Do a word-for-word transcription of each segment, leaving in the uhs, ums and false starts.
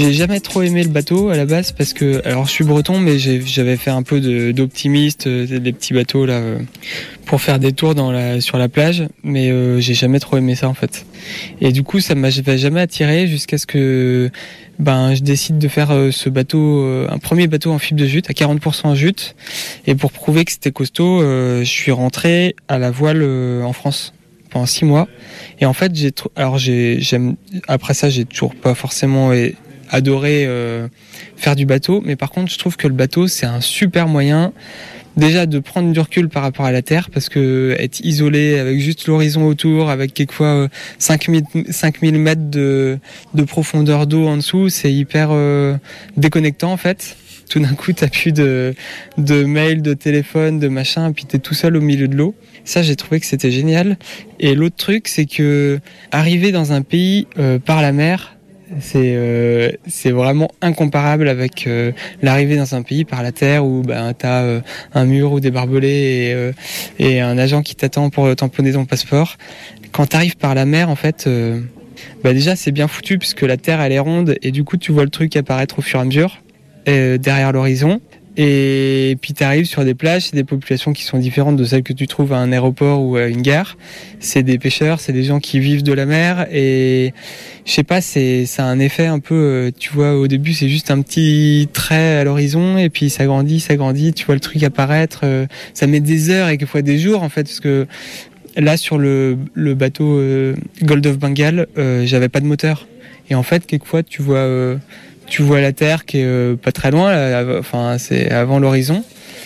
J'ai jamais trop aimé le bateau à la base parce que, alors je suis breton, mais j'ai, j'avais fait un peu de, d'optimiste, euh, des petits bateaux là euh, pour faire des tours dans la, sur la plage, mais euh, j'ai jamais trop aimé ça en fait. Et du coup, ça m'avait jamais attiré jusqu'à ce que ben je décide de faire euh, ce bateau, euh, un premier bateau en fibre de jute à quarante pour cent jute. Et pour prouver que c'était costaud, euh, je suis rentré à la voile euh, en France pendant six mois. Et en fait, j'ai, alors j'ai, j'aime, après ça, j'ai toujours pas forcément adoré euh, faire du bateau, mais par contre, je trouve que le bateau, c'est un super moyen, déjà de prendre du recul par rapport à la terre, parce que être isolé avec juste l'horizon autour, avec quelquefois euh, cinq mille mètres de, de profondeur d'eau en dessous, c'est hyper euh, déconnectant en fait. Tout d'un coup, t'as plus de, de mails, de téléphone, de machin, et puis t'es tout seul au milieu de l'eau. Ça, j'ai trouvé que c'était génial. Et l'autre truc, c'est que arriver dans un pays euh, par la mer, c'est euh, c'est vraiment incomparable avec euh, l'arrivée dans un pays par la terre où ben t'as euh, un mur ou des barbelés et, euh, et un agent qui t'attend pour tamponner ton passeport. Quand t'arrives par la mer, en fait, euh, bah déjà c'est bien foutu puisque la terre elle est ronde et du coup tu vois le truc apparaître au fur et à mesure. Euh, derrière l'horizon, et puis tu arrives sur des plages, c'est des populations qui sont différentes de celles que tu trouves à un aéroport ou à une gare. C'est des pêcheurs, c'est des gens qui vivent de la mer, et je sais pas, c'est ça a un effet un peu, tu vois, au début c'est juste un petit trait à l'horizon et puis ça grandit, ça grandit, tu vois le truc apparaître, euh, ça met des heures et quelquefois des jours en fait, parce que là sur le, le bateau euh, Gold of Bengal, euh, j'avais pas de moteur, et en fait quelquefois tu vois euh, tu vois la terre qui est euh, pas très loin, là, enfin c'est avant l'horizon,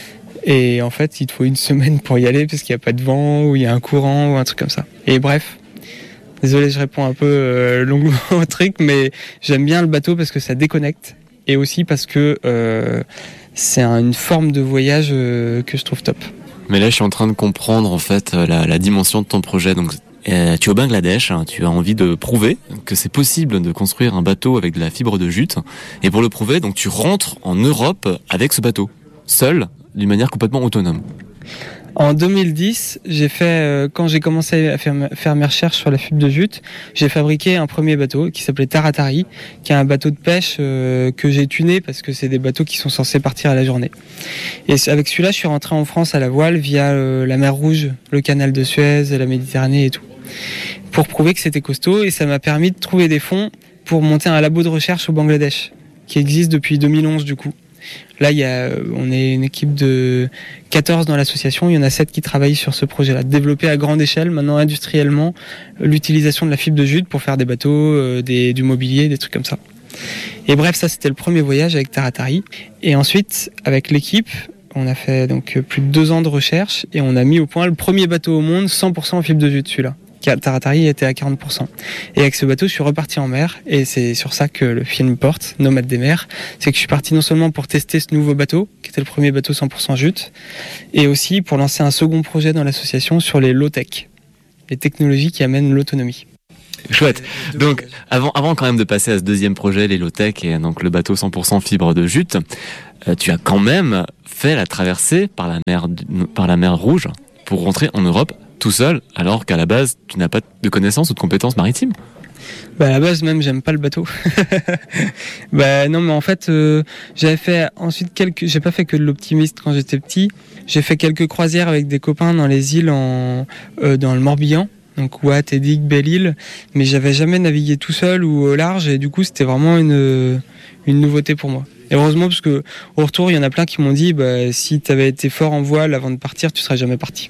et en fait il te faut une semaine pour y aller parce qu'il n'y a pas de vent ou il y a un courant ou un truc comme ça. Et bref, désolé, je réponds un peu euh, longuement au truc, mais j'aime bien le bateau parce que ça déconnecte, et aussi parce que euh, c'est un, une forme de voyage euh, que je trouve top. Mais là je suis en train de comprendre en fait la, la dimension de ton projet. Donc Euh, tu es au Bangladesh, hein, tu as envie de prouver que c'est possible de construire un bateau avec de la fibre de jute. Et pour le prouver, donc tu rentres en Europe avec ce bateau, seul, d'une manière complètement autonome. En deux mille dix, j'ai fait, euh, quand j'ai commencé à faire, faire mes recherches sur la fibre de jute, j'ai fabriqué un premier bateau qui s'appelait Taratari, qui est un bateau de pêche euh, que j'ai tuné parce que c'est des bateaux qui sont censés partir à la journée. Et avec celui-là, je suis rentré en France à la voile via euh, la mer Rouge, le canal de Suez, la Méditerranée et tout, pour prouver que c'était costaud, et ça m'a permis de trouver des fonds pour monter un labo de recherche au Bangladesh, qui existe depuis deux mille onze du coup. Là, il y a, on est une équipe de quatorze dans l'association, il y en a sept qui travaillent sur ce projet-là, développer à grande échelle, maintenant industriellement, l'utilisation de la fibre de jute pour faire des bateaux, euh, des, du mobilier, des trucs comme ça. Et bref, ça c'était le premier voyage avec Taratari. Et ensuite, avec l'équipe, on a fait donc plus de deux ans de recherche et on a mis au point le premier bateau au monde cent pour cent en fibre de jute, celui-là. Taratari était à quarante pour cent. Et avec ce bateau, je suis reparti en mer, et c'est sur ça que le film porte, Nomade des mers. C'est que je suis parti non seulement pour tester ce nouveau bateau, qui était le premier bateau cent pour cent jute, et aussi pour lancer un second projet dans l'association sur les low-tech, les technologies qui amènent l'autonomie. Chouette. Donc, avant, avant quand même de passer à ce deuxième projet, les low-tech, et donc le bateau cent pour cent fibre de jute, euh, tu as quand même fait la traversée par la mer, par la mer Rouge pour rentrer en Europe tout seul, alors qu'à la base, tu n'as pas de connaissances ou de compétences maritimes. Bah à la base même j'aime pas le bateau. Bah non mais en fait euh, j'avais fait ensuite quelques, j'ai pas fait que de l'optimiste quand j'étais petit. J'ai fait quelques croisières avec des copains dans les îles en euh, dans le Morbihan, donc Ouate, Édic, Belle-Île, mais j'avais jamais navigué tout seul ou au large, et du coup c'était vraiment une une nouveauté pour moi. Et heureusement, parce que au retour il y en a plein qui m'ont dit bah si t'avais été fort en voile avant de partir, tu serais jamais parti.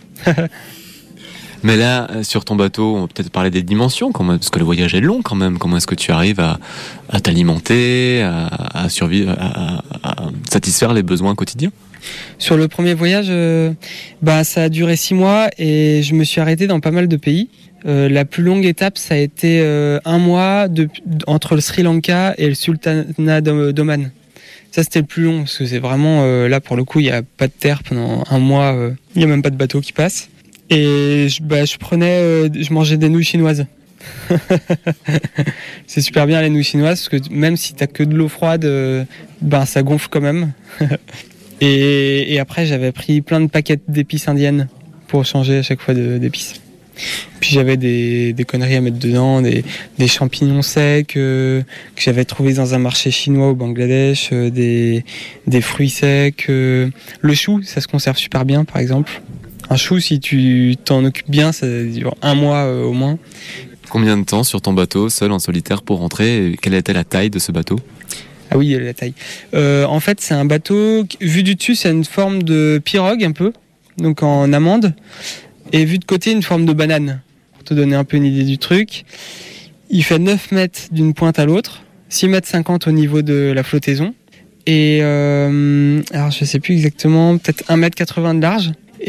Mais là, sur ton bateau, on va peut-être parler des dimensions, quand même, parce que le voyage est long quand même. Comment est-ce que tu arrives à, à t'alimenter, à, à survivre, à, à, à satisfaire les besoins quotidiens ? Sur le premier voyage, euh, bah, ça a duré six mois et je me suis arrêté dans pas mal de pays. Euh, la plus longue étape, ça a été euh, un mois de, entre le Sri Lanka et le Sultanat d'Oman. Ça, c'était le plus long, parce que c'est vraiment, euh, là, pour le coup, il n'y a pas de terre pendant un mois. Il euh, n'y a même pas de bateau qui passe. Et je, bah, je prenais, euh, je mangeais des nouilles chinoises. C'est super bien les nouilles chinoises, parce que même si t'as que de l'eau froide, euh, ben ça gonfle quand même. et, et après, j'avais pris plein de paquets d'épices indiennes pour changer à chaque fois de, d'épices. Puis j'avais des, des conneries à mettre dedans, des, des champignons secs euh, que j'avais trouvés dans un marché chinois au Bangladesh, euh, des, des fruits secs. Euh, le chou, ça se conserve super bien par exemple. Un chou, si tu t'en occupes bien, ça dure un mois euh, au moins. Combien de temps sur ton bateau, seul en solitaire pour rentrer? Et quelle était la taille de ce bateau? Ah oui, la taille. Euh, en fait, c'est un bateau, vu du dessus, c'est une forme de pirogue un peu, donc en amande, et vu de côté, une forme de banane, pour te donner un peu une idée du truc. Il fait neuf mètres d'une pointe à l'autre, six mètres cinquante au niveau de la flottaison, et euh, alors je sais plus exactement, peut-être un mètre quatre-vingts de large.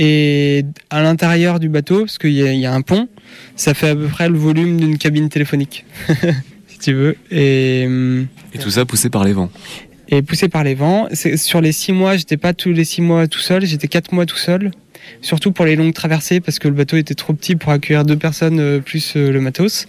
Et à l'intérieur du bateau, parce qu'il y a, il y a un pont, ça fait à peu près le volume d'une cabine téléphonique, si tu veux. Et, et tout ça poussé par les vents. Et poussé par les vents. C'est, sur les six mois, j'étais pas tous les six mois tout seul, j'étais quatre mois tout seul. Surtout pour les longues traversées, parce que le bateau était trop petit pour accueillir deux personnes euh, plus euh, le matos.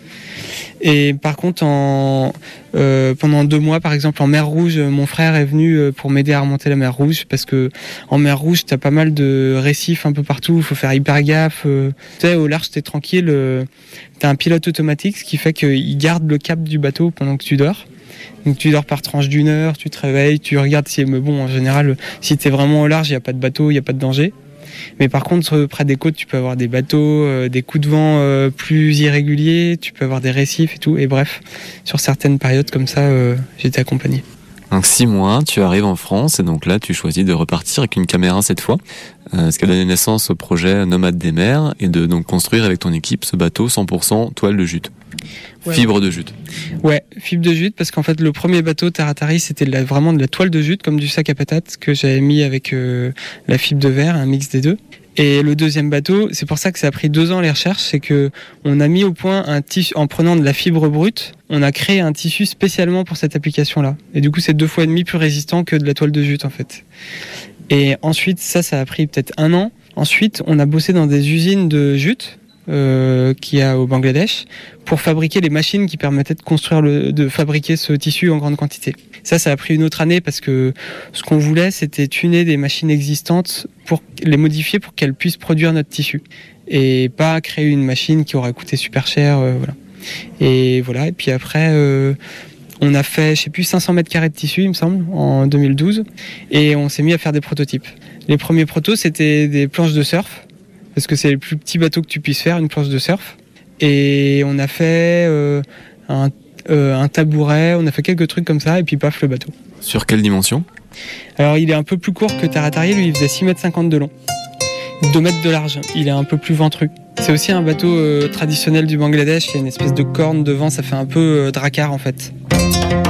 Et par contre, en, euh, pendant deux mois, par exemple, en mer Rouge, mon frère est venu euh, pour m'aider à remonter la mer Rouge, parce que en mer Rouge, t'as pas mal de récifs un peu partout, il faut faire hyper gaffe. Euh, tu sais, au large, t'es tranquille, euh, t'as un pilote automatique, ce qui fait qu'il garde le cap du bateau pendant que tu dors. Donc tu dors par tranche d'une heure, tu te réveilles, tu regardes si, mais bon, en général, si t'es vraiment au large, il n'y a pas de bateau, il n'y a pas de danger. Mais par contre, près des côtes, tu peux avoir des bateaux, euh, des coups de vent euh, plus irréguliers, tu peux avoir des récifs et tout. Et bref, sur certaines périodes comme ça, euh, j'étais accompagné. Donc six mois, tu arrives en France et donc là, tu choisis de repartir avec une caméra cette fois, euh, ce qui a donné naissance au projet Nomade des mers et de donc construire avec ton équipe ce bateau cent pour cent toile de jute. Ouais. Fibre de jute. Ouais, fibre de jute, parce qu'en fait le premier bateau Taratari c'était de la, vraiment de la toile de jute comme du sac à patates que j'avais mis avec euh, la fibre de verre, un mix des deux. Et le deuxième bateau, c'est pour ça que ça a pris deux ans les recherches, c'est que on a mis au point un tissu en prenant de la fibre brute, on a créé un tissu spécialement pour cette application-là. Et du coup c'est deux fois et demi plus résistant que de la toile de jute en fait. Et ensuite ça, ça a pris peut-être un an. Ensuite on a bossé dans des usines de jute. Euh, qu'il y a au Bangladesh pour fabriquer les machines qui permettaient de construire le, de fabriquer ce tissu en grande quantité. Ça, ça a pris une autre année parce que ce qu'on voulait, c'était tuner des machines existantes pour les modifier pour qu'elles puissent produire notre tissu et pas créer une machine qui aurait coûté super cher. Euh, voilà. Et voilà. Et puis après, euh, on a fait, je sais plus, cinq cents mètres carrés de tissu, il me semble, en deux mille douze, et on s'est mis à faire des prototypes. Les premiers protos, c'était des planches de surf. Parce que c'est le plus petit bateau que tu puisses faire, une planche de surf. Et on a fait euh, un, euh, un tabouret, on a fait quelques trucs comme ça, et puis paf, le bateau. Sur quelle dimension? Alors il est un peu plus court que Taratari, lui il faisait six mètres cinquante de long, deux mètres de large, il est un peu plus ventru. C'est aussi un bateau euh, traditionnel du Bangladesh, il y a une espèce de corne devant, ça fait un peu euh, dracar en fait.